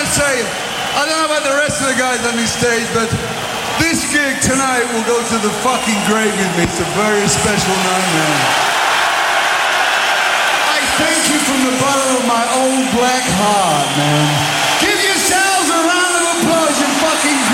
say, I don't know about the rest of the guys on this stage, but this gig tonight will go to the fucking grave with me. It's a very special night, man. I thank you from the bottom of my old black heart.